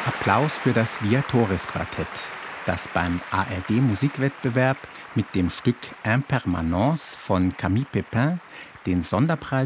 Applaus für das Viatoris-Quartett, das beim ARD-Musikwettbewerb mit dem Stück Impermanence von Camille Pépin den Sonderpreis